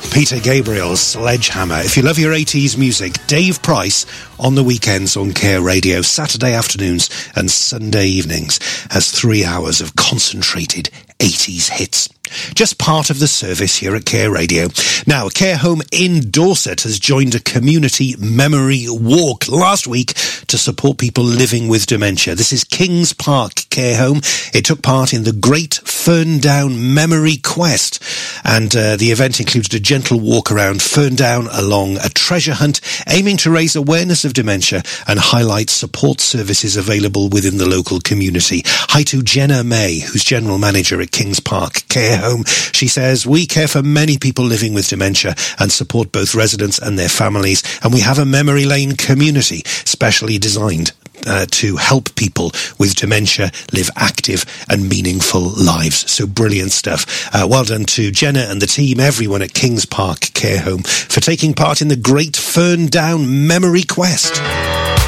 Peter Gabriel's Sledgehammer. If you love your 80s music, Dave Price on the weekends on Care Radio, Saturday afternoons and Sunday evenings, has 3 hours of concentrated 80s hits. Just part of the service here at Care Radio. Now, a care home in Dorset has joined a community memory walk last week to support people living with dementia. This is Kings Park Care Home. It took part in the Great Ferndown Memory Quest, and the event included a gentle walk around Ferndown along a treasure hunt, aiming to raise awareness of dementia and highlight support services available within the local community. Hi to Jenna May, who's General Manager at Kings Park Care Home. She says, we care for many people living with dementia and support both residents and their families, and we have a memory lane community specially designed to help people with dementia live active and meaningful lives. So brilliant stuff. Well done to Jenna and the team, everyone at Kings Park Care Home, for taking part in the Great Ferndown Memory Quest.